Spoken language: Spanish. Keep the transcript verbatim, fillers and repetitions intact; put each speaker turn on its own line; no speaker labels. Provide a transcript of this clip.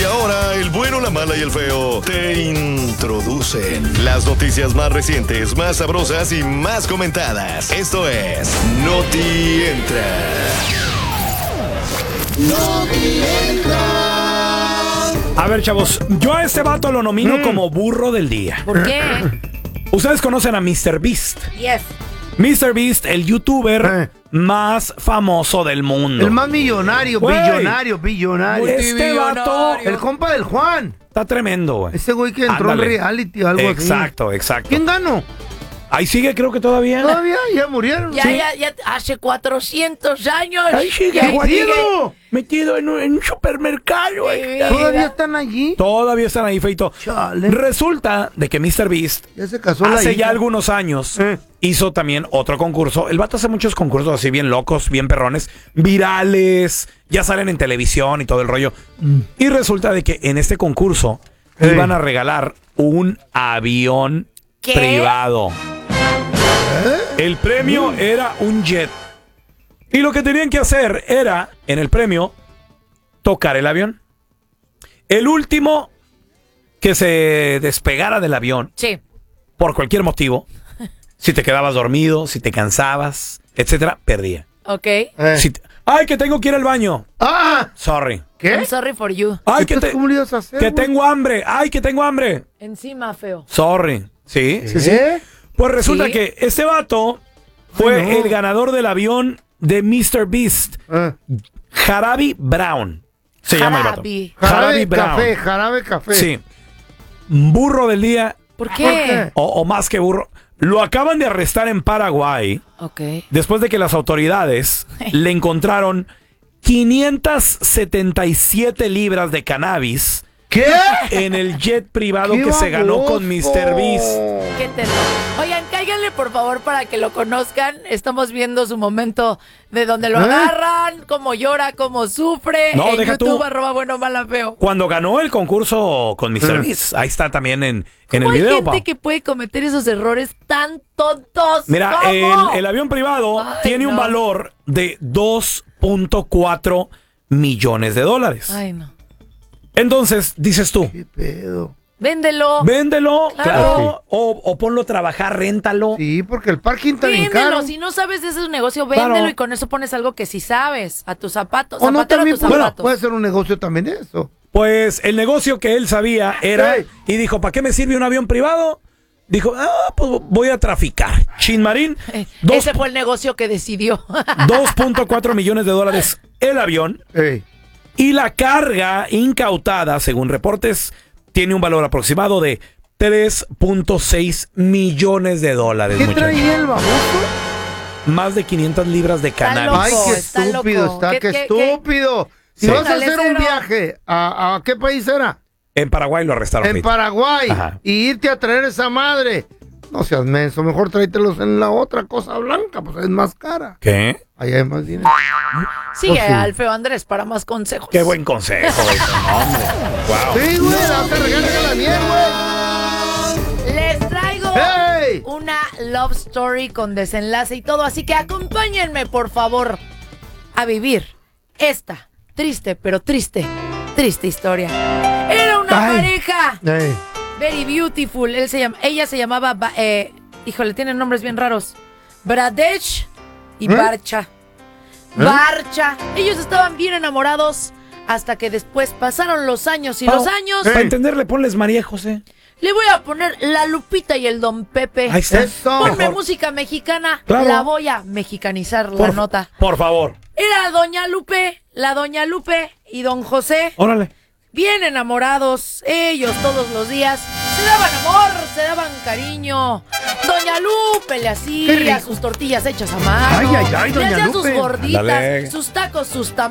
Y ahora el bueno, la mala y el feo te introducen las noticias más recientes, más sabrosas y más comentadas. Esto es Noti Entra. Noti Entra.
A ver, chavos, yo a este vato lo nomino mm. como burro del día.
¿Por qué?
Ustedes conocen a míster Beast.
Yes.
míster Beast, el youtuber eh. más famoso del mundo.
El más millonario, güey. billonario, billonario.
Este vato,
el compa del Juan.
Está tremendo, güey.
Ese güey que entró Ándale. en reality o algo
exacto, así. Exacto, exacto.
¿Quién ganó?
Ahí sigue, creo que todavía.
Todavía, ya murieron.
Ya,
¿sí?
ya, ya, hace cuatrocientos años.
Ahí sigue,
ahí
sigue. Metido en un, en un supermercado.
Sí, ¿todavía están allí?
Todavía están ahí, feito.
Chale.
Resulta de que míster Beast
ya se casó
hace
la
ya algunos años
eh.
hizo también otro concurso. El vato hace muchos concursos así bien locos, bien perrones, virales, ya salen en televisión y todo el rollo. Mm. Y resulta de que en este concurso eh. iban a regalar un avión
¿Qué?
privado. ¿Eh? El premio mm. era un jet. Y lo que tenían que hacer era, en el premio, tocar el avión. El último que se despegara del avión,
sí.
por cualquier motivo, si te quedabas dormido, si te cansabas, etcétera, perdía.
Ok.
Eh. Si te, ¡ay, que tengo que ir al baño!
¡Ah!
Sorry.
¿Qué?
I'm sorry for you.
¡Ay, que, te,
¿cómo le ibas a hacer,
que
güey?
tengo hambre! ¡Ay, que tengo hambre!
Encima, feo.
Sorry. ¿Sí?
¿Sí? ¿Sí?
Pues resulta
¿Sí?
que este vato fue
Ay, no.
el ganador del avión de míster Beast.
Ah.
Jarabi Brown. Se
Jarabi.
llama el vato.
Jarabe,
Jarabi Brown.
café, jarabe café.
Sí. Burro del día.
¿Por qué?
¿Por qué?
O, o más que burro. Lo acaban de arrestar en Paraguay.
Ok.
Después de que las autoridades le encontraron quinientas setenta y siete libras de cannabis.
¿Qué?
En el jet privado
¡Qué
que se ganó
baboso!
con míster Beast.
¿Qué te... Oigan, cáiganle por favor para que lo conozcan. Estamos viendo su momento de donde lo
¿Eh?
agarran, cómo llora, cómo sufre.
No,
en
deja
YouTube,
tú.
arroba bueno, mala, feo.
Cuando ganó el concurso con míster
¿Eh?
Beast. Ahí está también en, en el
¿Cómo hay
video.
gente
pa.
que puede cometer esos errores tan tontos?
Mira,
¿Cómo?
el, el avión privado
Ay,
tiene un
no.
valor de dos punto cuatro millones de dólares.
Ay, no.
Entonces, dices tú,
¿Qué pedo?
Véndelo.
véndelo,
Claro.
claro, o, o ponlo a trabajar, réntalo.
Sí, porque el parking está bien
Véndelo.
caro.
Si no sabes de ese negocio, véndelo
Claro.
y con eso pones algo que sí sabes. A tus zapatos.
O no,
Zapatero a
también
tus
puede,
zapatos.
puede ser un negocio también eso.
Pues el negocio que él sabía era,
Hey.
y dijo, ¿para qué me sirve un avión privado? Dijo, ah, pues voy a traficar. Chin Marín,
Eh,
dos-
Ese fue el negocio que decidió.
dos punto cuatro millones de dólares el avión.
Ey.
Y la carga incautada, según reportes, tiene un valor aproximado de tres punto seis millones de dólares.
¿Qué
muchachos.
traía el baboso?
Más de quinientas libras de
Está
cannabis.
Ay,
loco,
qué
está
estúpido
loco.
está,
¿Qué-
qué,
qué- qué?
estúpido. Si
Sí.
vas a hacer un
Cero.
viaje, ¿a, a qué país era?
En Paraguay lo arrestaron.
En
Fito.
Paraguay.
Ajá.
Y irte a traer esa madre. No seas menso, mejor tráetelos en la otra cosa blanca, pues es más cara.
¿Qué?
Allá hay más dinero.
Sigue
Oh, sí.
al feo Andrés para más consejos.
Qué buen consejo, güey. No, hombre. Wow.
Sí, güey, la te regala bien, güey.
Les traigo
¡Hey!
una love story con desenlace y todo, así que acompáñenme, por favor, a vivir esta triste, pero triste, triste historia. Era una
Ay.
pareja
Ey.
very beautiful. Él se llama, ella se llamaba, Ba- eh, híjole, tienen nombres bien raros. Bradesh y
¿Eh?
Barcha.
¿Eh?
Barcha. Ellos estaban bien enamorados hasta que después pasaron los años y
Oh,
los años.
Para entenderle, ponles María José.
Le voy a poner la Lupita y el Don Pepe.
Ahí está.
Eso.
Ponme
Mejor.
música mexicana.
Claro.
La voy a mexicanizar la
Por,
nota.
por favor.
Era Doña Lupe, la Doña Lupe y Don José.
Órale.
Bien enamorados, ellos todos los días. Se daban amor, se daban cariño. Doña Lupe le
Qué
hacía
rico.
sus tortillas hechas a mano.
Ay, ay, ay,
le
Doña
hacía
Lupe.
sus gorditas,
Ándale.
sus tacos, sus